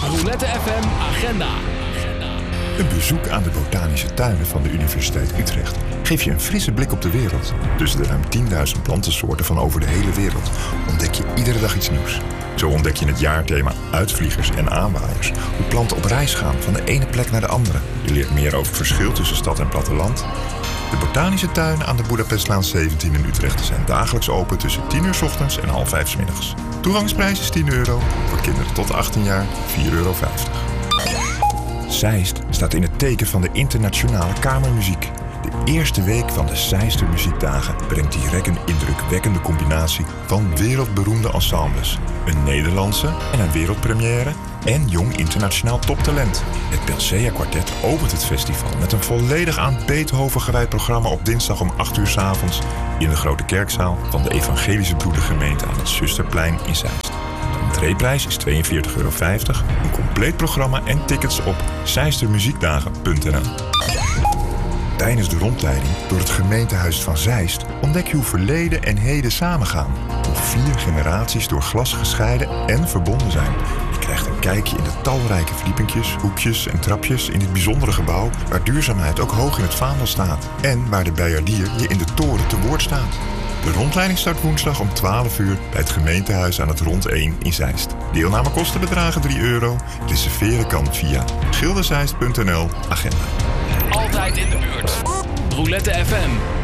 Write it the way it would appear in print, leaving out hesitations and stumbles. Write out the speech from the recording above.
Roulette FM Agenda. Een bezoek aan de botanische tuinen van de Universiteit Utrecht geeft je een frisse blik op de wereld. Tussen de ruim 10.000 plantensoorten van over de hele wereld ontdek je iedere dag iets nieuws. Zo ontdek je het jaarthema uitvliegers en aanwaaiers. Hoe planten op reis gaan van de ene plek naar de andere. Je leert meer over het verschil tussen stad en platteland. De botanische tuinen aan de Boedapestlaan 17 in Utrecht zijn dagelijks open tussen 10 uur 's ochtends en 4:30 's middags. Toegangsprijs is €10. Voor kinderen tot 18 jaar €4,50. Zeist staat in het teken van de internationale kamermuziek. De eerste week van de Zeister Muziekdagen brengt direct een indrukwekkende combinatie van wereldberoemde ensembles. Een Nederlandse en een wereldpremière en jong internationaal toptalent. Het Pelcea Quartet opent het festival met een volledig aan Beethoven gewijd programma op dinsdag om 8 uur 's avonds in de Grote Kerkzaal van de Evangelische Broedergemeente aan het Zusterplein in Zeist. De entreeprijs is €42,50. Een compleet programma en tickets op zeistermuziekdagen.nl. Tijdens de rondleiding door het gemeentehuis van Zeist ontdek je hoe verleden en heden samengaan. Hoe 4 generaties door glas gescheiden en verbonden zijn. Je krijgt een kijkje in de talrijke verdiepingjes, hoekjes en trapjes in dit bijzondere gebouw waar duurzaamheid ook hoog in het vaandel staat. En waar de bijaardier je in de toren te woord staat. De rondleiding start woensdag om 12 uur bij het gemeentehuis aan het Rond 1 in Zeist. Deelnamekosten bedragen €3. Reserveren kan via schilderzeist.nl agenda. Altijd in de buurt. Roulette FM.